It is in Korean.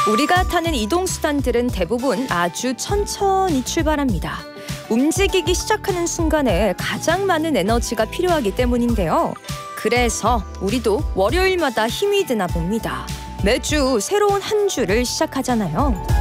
우리가 타는 이동수단들은 대부분 아주 천천히 출발합니다. 움직이기 시작하는 순간에 가장 많은 에너지가 필요하기 때문인데요. 그래서 우리도 월요일마다 힘이 드나 봅니다. 매주 새로운 한 주를 시작하잖아요.